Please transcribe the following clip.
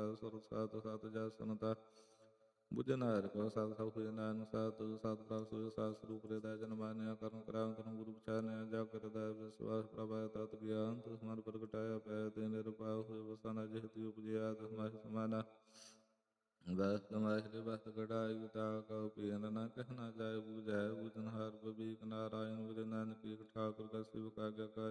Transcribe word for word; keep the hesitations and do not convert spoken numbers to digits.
ਸਤ ਸੁਰ ਸਤ ਸਤ ਜਸ ਸੁਨਤਾ ਬੁਝਨ ਹਰਿ ਕੋ ਸਤ ਸਭ ਕੁਝ ਨਾਨਕ ਸਤ ਸਤ ਪ੍ਰਭ ਸੁਜ ਸਤ ਸਰੂਪ ਹਿਰਦੈ ਜਨ ਮਾਨਿਆ ਕਰਮ ਕਰਾਵ ਕਰਮ ਗੁਰੂ ਪਛਾਨਿਆ ਜਾ ਕਰ ਹਿਰਦੈ ਵਿਸਵਾਸ ਪ੍ਰਭਾਇ ਤਤ ਗਿਆਨ ਤਿਸ ਮਨ ਪ੍ਰਗਟਾਇਆ ਪੈ ਤੇ ਨਿਰਭਉ ਹੋਇ ਵਸਨਾ ਜਿਹਤੀ ਉਪਜਿਆ ਤਿਸ ਮਹਿ ਸਮਾਨਾ ਬਸ ਤਮਾਸ਼ਰੇ ਬਸ ਗੜਾਈ ਤਾ ਕਉ ਪੀਨ ਨਾ ਕਹਿ ਨਾ ਜਾਏ ਬੂਝੈ ਬੂਝਨ ਹਾਰ ਬਬੀਕ ਨਾਰਾਇਣ ਵਿਦ ਨਾਨਕ ਏਕ ਠਾਕੁਰ ਕਾ ਸਿਵ ਕਾ ਆਗਿਆਕਾਰੀ